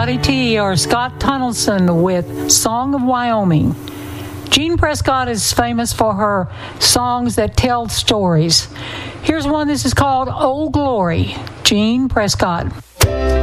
Scotty T or Scott Tunnelson with Song of Wyoming. Jean Prescott is famous for her songs that tell stories. Here's one. This is called Old Glory. Jean Prescott.